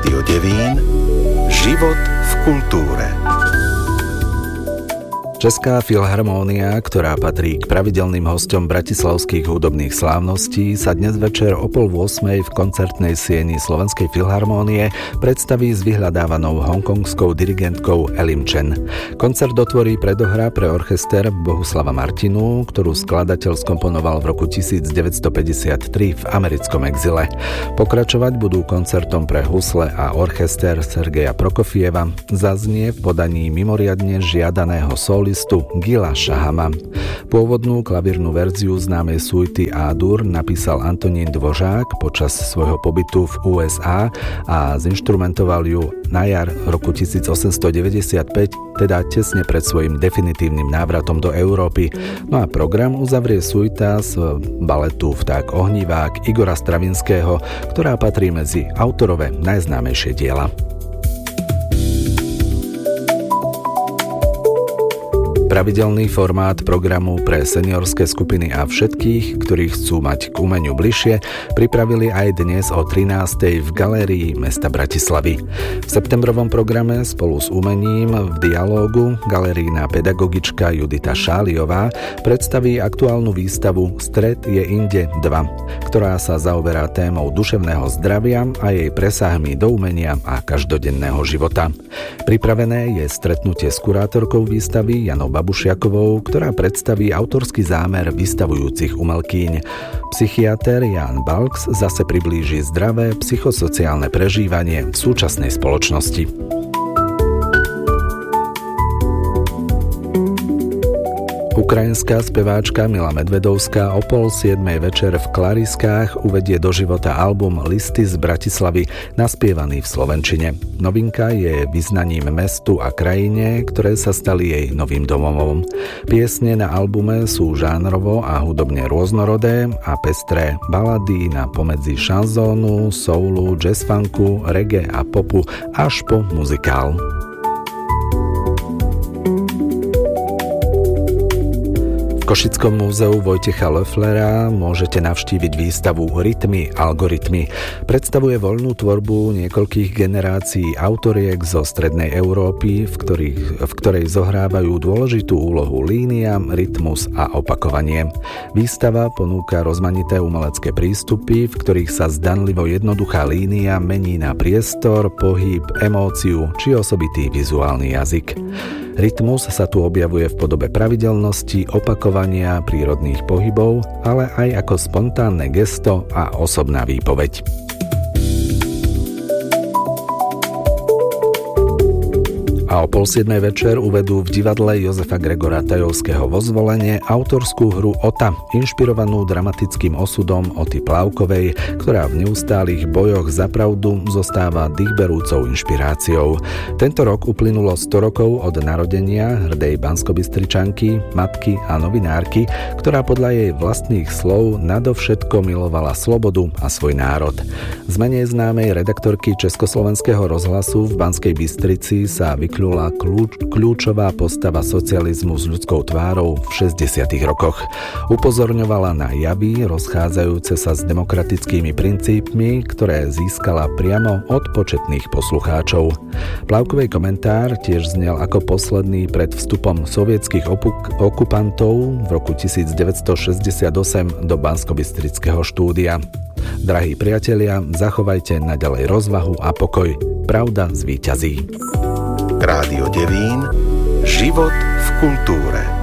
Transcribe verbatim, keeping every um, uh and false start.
Rádio Devín. Život v kultúre. Česká filharmónia, ktorá patrí k pravidelným hosťom bratislavských hudobných slávností, sa dnes večer o pol ôsmej v koncertnej sieni Slovenskej filharmónie predstaví s vyhľadávanou hongkongskou dirigentkou Elim Chen. Koncert otvorí predohra pre orchester Bohuslava Martinu, ktorú skladateľ skomponoval v roku devätnásťstopäťdesiattri v americkom exile. Pokračovať budú koncertom pre husle a orchester Sergeja Prokofieva. Zaznie v podaní mimoriadne žiadaného sóly Gila Šahama. Pôvodnú klavírnu verziu známej suity A-dur napísal Antonín Dvořák počas svojho pobytu v ú es á a zinštrumentoval ju na jar roku tisícosemstodeväťdesiatpäť, teda tesne pred svojím definitívnym návratom do Európy. No a program uzavrie suita z baletu Vták ohnívák Igora Stravinského, ktorá patrí medzi autorové najznámejšie diela. Pravidelný formát programu pre seniorské skupiny a všetkých, ktorí chcú mať k umeniu bližšie, pripravili aj dnes o trinástej v galérii mesta Bratislavy. V septembrovom programe spolu s umením v dialógu galerijná pedagogička Judita Šáliová predstaví aktuálnu výstavu Stred je inde dva, ktorá sa zaoberá témou duševného zdravia a jej presahmi do umenia a každodenného života. Pripravené je stretnutie s kurátorkou výstavy Janou Babušiakovou, ktorá predstaví autorský zámer vystavujúcich umelkýň. Psychiater Jan Balks zase priblíži zdravé psychosociálne prežívanie v súčasnej spoločnosti. Ukrajinská speváčka Mila Medvedovská o pol siedmej večer v Klariskách uvedie do života album Listy z Bratislavy, naspievaný v slovenčine. Novinka je vyznaním mestu a krajine, ktoré sa stali jej novým domovom. Piesne na albume sú žánrovo a hudobne rôznorodé a pestré balady na pomedzi šanzónu, soulu, jazzfunku, reggae a popu až po muzikál. V Košickom múzeu Vojtecha Loefflera môžete navštíviť výstavu Rytmy, algoritmy. Predstavuje voľnú tvorbu niekoľkých generácií autoriek zo strednej Európy, v, ktorých, v ktorej zohrávajú dôležitú úlohu línia, rytmus a opakovanie. Výstava ponúka rozmanité umelecké prístupy, v ktorých sa zdanlivo jednoduchá línia mení na priestor, pohyb, emóciu či osobitý vizuálny jazyk. Rytmus sa tu objavuje v podobe pravidelnosti, opakovania, prírodných pohybov, ale aj ako spontánne gesto a osobná výpoveď. A o pol siedmej večer uvedú v divadle Jozefa Gregora Tajovského vo Zvolenie autorskú hru Ota, inšpirovanú dramatickým osudom Oty Plavkovej, ktorá v neustálých bojoch za pravdu zostáva dýchberúcou inšpiráciou. Tento rok uplynulo sto rokov od narodenia hrdej Banskobystričanky, matky a novinárky, ktorá podľa jej vlastných slov nadovšetko milovala slobodu a svoj národ. Z menej známej redaktorky Československého rozhlasu v Banskej Bystrici sa vyklúčila Kľúč, kľúčová postava socializmu s ľudskou tvárou v šesťdesiatych rokoch. Upozorňovala na javy rozchádzajúce sa s demokratickými princípmi, ktoré získala priamo od početných poslucháčov. Plavkovej komentár tiež znel ako posledný pred vstupom sovietských opuk- okupantov v roku devätnásťstošesťdesiatosem do Banskobystrického štúdia. Drahí priatelia, zachovajte naďalej rozvahu a pokoj. Pravda zvíťazí. Rádio Devín. Život v kultúre.